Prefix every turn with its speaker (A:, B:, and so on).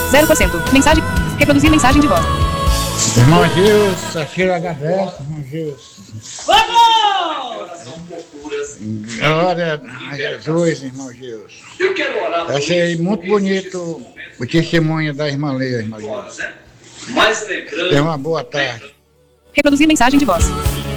A: 0%. Mensagem. Reproduzir mensagem de voz.
B: Irmão Gilson, Achira Gaveta, irmão Gilson. Glória a Jesus, irmão Gilson. Eu achei muito bonito o testemunho da irmã Leia, irmão Gilson. Tenha uma boa tarde.
A: Reproduzir mensagem de voz.